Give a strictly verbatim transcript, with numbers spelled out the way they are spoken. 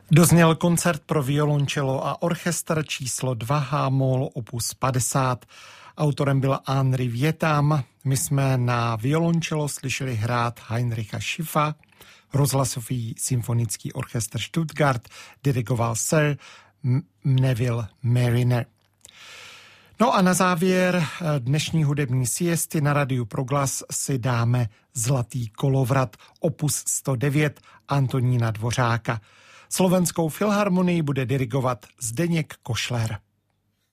Dozněl koncert pro violoncello a orchestr číslo dva H-moll opus padesát. Autorem byl Henri Vietam. My jsme na violoncello slyšeli hrát Heinricha Schiffa. Rozhlasový symfonický orchestr Stuttgart dirigoval Sir Neville Marriner. No a na závěr dnešní hudební siesty na Radiu Proglas si dáme Zlatý kolovrat opus sto devět Antonína Dvořáka. Slovenskou filharmonii bude dirigovat Zdeněk Košler.